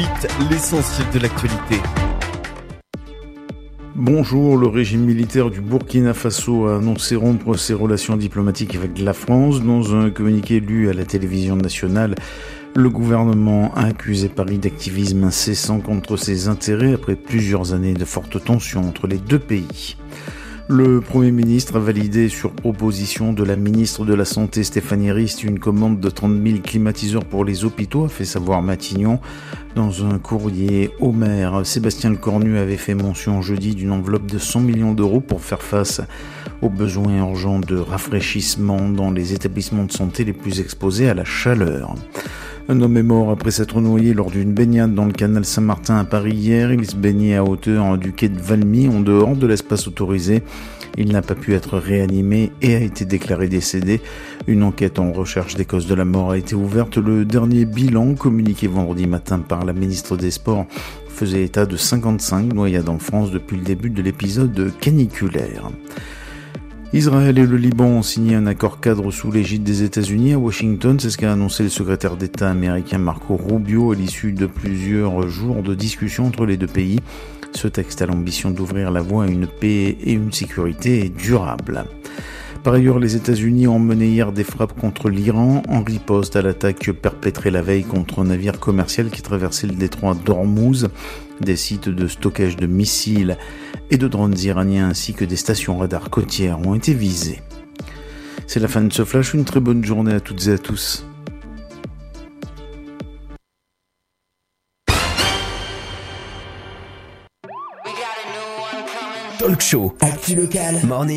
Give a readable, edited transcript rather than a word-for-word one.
suite, l'essentiel de l'actualité. Bonjour, le régime militaire du Burkina Faso a annoncé rompre ses relations diplomatiques avec la France. Dans un communiqué lu à la télévision nationale, le gouvernement a accusé Paris d'activisme incessant contre ses intérêts après plusieurs années de fortes tensions entre les deux pays. Le Premier ministre a validé sur proposition de la ministre de la Santé Stéphanie Rist une commande de 30 000 climatiseurs pour les hôpitaux, a fait savoir Matignon. Dans un courrier au maire, Sébastien Lecornu avait fait mention jeudi d'une enveloppe de 100 millions d'euros pour faire face aux besoins urgents de rafraîchissement dans les établissements de santé les plus exposés à la chaleur. Un homme est mort après s'être noyé lors d'une baignade dans le canal Saint-Martin à Paris hier. Il se baignait à hauteur du quai de Valmy, en dehors de l'espace autorisé. Il n'a pas pu être réanimé et a été déclaré décédé. Une enquête en recherche des causes de la mort a été ouverte. Le dernier bilan, communiqué vendredi matin par la ministre des Sports, faisait état de 55 noyades en France depuis le début de l'épisode caniculaire. Israël et le Liban ont signé un accord cadre sous l'égide des États-Unis à Washington. C'est ce qu'a annoncé le secrétaire d'État américain Marco Rubio à l'issue de plusieurs jours de discussions entre les deux pays. Ce texte a l'ambition d'ouvrir la voie à une paix et une sécurité durables. Par ailleurs, les États-Unis ont mené hier des frappes contre l'Iran en riposte à l'attaque perpétrée la veille contre un navire commercial qui traversait le détroit d'Ormuz. Des sites de stockage de missiles et de drones iraniens ainsi que des stations radars côtières ont été visées. C'est la fin de ce flash, une très bonne journée à toutes et à tous. Talk show, Actu Local, Morning.